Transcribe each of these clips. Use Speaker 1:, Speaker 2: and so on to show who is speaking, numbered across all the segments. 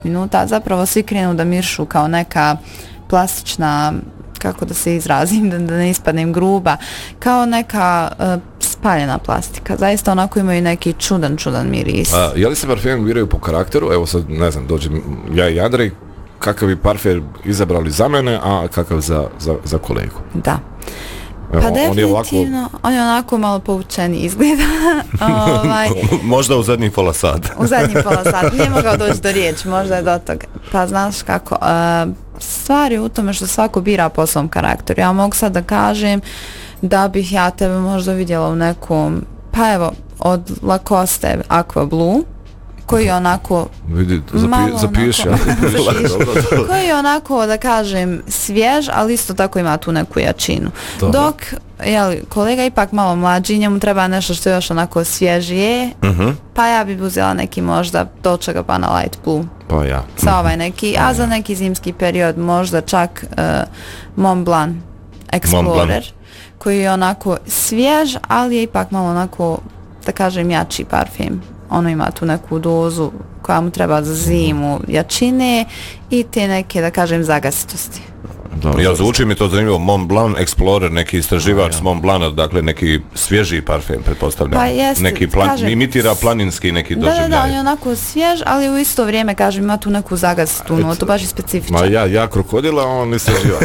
Speaker 1: minuta zapravo svi krenu da mirišu kao neka plastična, kako da se izrazim, da ne ispadnem gruba, kao neka spaljena plastika. Zaista onako imaju neki čudan miris.
Speaker 2: Je li se parfemi biraju po karakteru? Evo sad, ne znam, dođem ja i Andrej, kakav bi parfem izabrali za mene, a kakav za kolegu?
Speaker 1: Da.
Speaker 2: Evo,
Speaker 1: Pa definitivno, on je onako malo poučeni izgleda.
Speaker 3: Možda u zadnjih pola sata.
Speaker 1: U zadnjih pola sata, nije mogao doći do riječi, možda je do toga. Pa znaš kako, stvar je u tome što svako bira po svom karakteru. Ja mogu sad da kažem da bih ja tebe možda vidjela u nekom, pa evo, od Lacoste Aqua Blue, koji je onako
Speaker 2: zapiši
Speaker 1: koji je onako, da kažem, svjež, ali isto tako ima tu neku jačinu.
Speaker 2: Dobro.
Speaker 1: Dok kolega ipak malo mlađi, njemu treba nešto što je još onako svježije, pa ja bi uzela neki možda Dolce & Gabbana Light Blue.
Speaker 2: Pa ja.
Speaker 1: Sa ovaj neki, a za neki zimski period možda čak Mont Blanc Explorer, koji je onako svjež, ali je ipak malo onako, da kažem, jači parfem. Ono ima tu neku dozu koja mu treba za zimu, jačine i te neke, da kažem, zagasitosti.
Speaker 3: Ja zvuči mi to zanimljivo, Mont Blanc Explorer, neki istraživač s Mont Blanca, dakle neki svježi parfem, pretpostavljam.
Speaker 1: Pa jest,
Speaker 3: neki imitira planinski neki doživljaj.
Speaker 1: Da, on je onako svjež, ali u isto vrijeme, kažem, ima tu neku zagasitu, to baš je specifičan.
Speaker 2: Ma ja krokodila, on istraživač.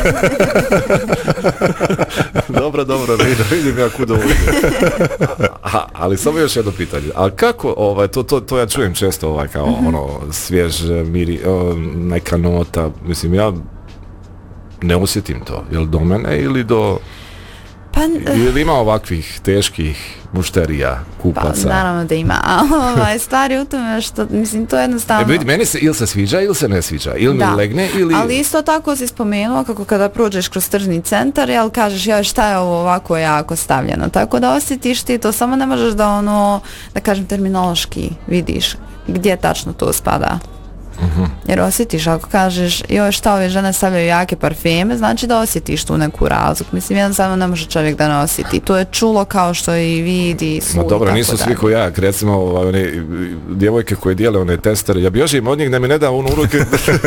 Speaker 2: Dobro, vidim ja kuda uvidim. Ali samo još jedno pitanje. A kako, to ja čujem često, kao ono, svjež miri, neka nota, mislim, ja ne osjetim to. Je li do mene ili do...
Speaker 1: Pa,
Speaker 2: ili ima ovakvih teških mušterija, kupaca?
Speaker 1: Pa naravno da ima. Stvar je u tome što, mislim, to je jednostavno...
Speaker 2: Meni se ili se sviđa ili se ne sviđa. Ili mi legne ili...
Speaker 1: Ali isto tako si spomenuo kako kada prođeš kroz tržni centar, jel kažeš, joj, šta je ovo ovako jako stavljeno. Tako da osjetiš ti to, samo ne možeš da da kažem, terminološki vidiš gdje tačno to spada. Jer osjetiš, ako kažeš, joj, šta ove žene stavljaju jake parfeme, znači da osjetiš tu neku razliku. Mislim, jednostavno ne može čovjek da ne osjeti. To je čulo kao što i vidi, sluji. Ma
Speaker 2: dobro, nisu svi ko ja, recimo one djevojke koje dijele one testere, ja bježim od njih da mi ne da u ruke.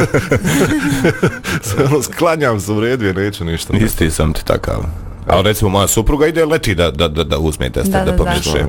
Speaker 2: Sklanjam se u redu jer neću ništa.
Speaker 3: Isti sam ti takav. Ali recimo moja supruga ide leti da uzme tester, da pomiše.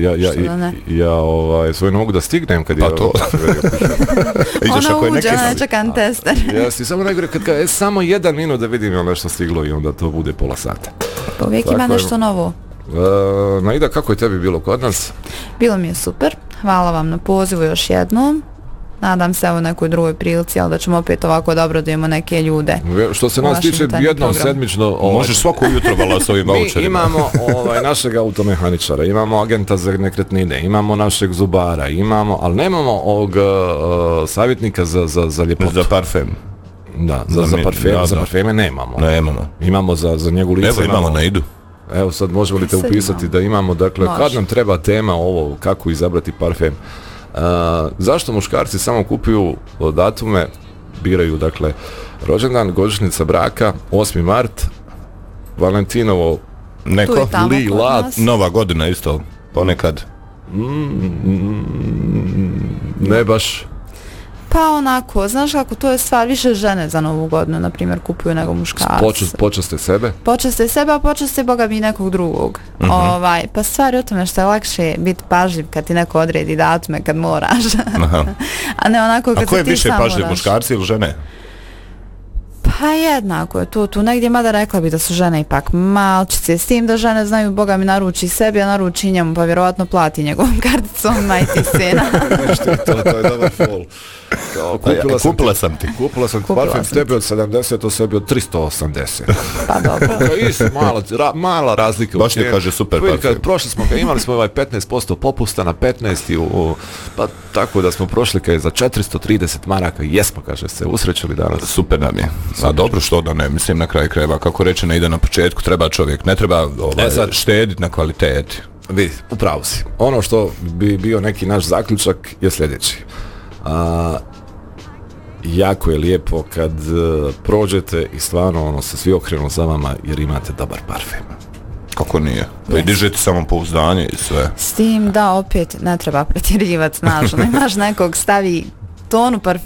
Speaker 2: Ja svoj ne mogu da stignem kad
Speaker 3: je... Pa to.
Speaker 1: Ona uđe, ona čekam tester.
Speaker 2: Jesi, samo najgore kad je samo 1 minut da vidim nešto stiglo i onda to bude pola sata.
Speaker 1: Pa uvijek ima nešto novo.
Speaker 2: Naida, kako je tebi bilo kod nas?
Speaker 1: Bilo mi je super. Hvala vam na pozivu još jednom. Nadam se u nekoj drugoj prilici, ali da ćemo opet ovako dobro da imamo neke ljude.
Speaker 2: Što se nas tiče, jednom sedmično...
Speaker 3: Možeš svako jutro vala s ovim voucherima.
Speaker 2: Mi imamo našeg automehaničara, imamo agenta za nekretnine, imamo našeg zubara, imamo, ali nemamo ovog savjetnika za ljepotu.
Speaker 3: Za parfem.
Speaker 2: Da, za parfeme nemamo. Imamo za njegu lica.
Speaker 3: Evo imamo na idu.
Speaker 2: Evo sad možemo li te upisati da imamo, dakle, kad nam treba tema ovo, kako izabrati parfem. Zašto muškarci samo kupuju datume, biraju, dakle, rođendan, godišnjica braka, 8. mart, Valentinovo,
Speaker 3: neko, Nova godina isto, ponekad.
Speaker 2: Ne baš.
Speaker 1: Pa onako, znaš kako, to je stvar, više žene za Novu godinu, na primjer, kupuju nego muškarci.
Speaker 2: Počaste sebe?
Speaker 1: Počaste sebe, a počaste Boga mi nekog drugog. Pa stvar je u tome što je lakše biti pažljiv kad ti neko odredi datume kad moraš. A ne onako kad se ti sam moraš.
Speaker 3: A ko je više pažljiv, muškarci ili žene?
Speaker 1: Pa jednako je to, tu negdje, mada rekla bi da su žene ipak malčice, s tim da žene znaju, Boga mi naruči sebi, a naruči njemu, pa vjerovatno plati njegovom karticom majti sina.
Speaker 2: To je dobar fol.
Speaker 3: Kupila sam ti
Speaker 2: parfem tebi od 70, o sebi od 380.
Speaker 1: Pa dobro.
Speaker 2: Mala razlika.
Speaker 3: Baš ti kaže super parfem.
Speaker 2: Prošli smo imali smo 15% popusta na 15, pa tako da smo prošli kad je za 430 maraka, jesmo, kaže se, usrećili danas.
Speaker 3: Super nam je. A dobro, što da ne, mislim, na kraju krajeva, kako reče, ne ide na početku, treba čovjek, ne treba štediti na kvaliteti.
Speaker 2: Vidi, upravo si. Ono što bi bio neki naš zaključak je sljedeći. Jako je lijepo kad prođete i stvarno se svi okrenu za vama jer imate dobar parfem.
Speaker 3: Kako nije? Pa i dižete samopouzdanje i sve.
Speaker 1: S tim da opet ne treba pretjerivati, znaš, imaš nekog stavi tonu parfema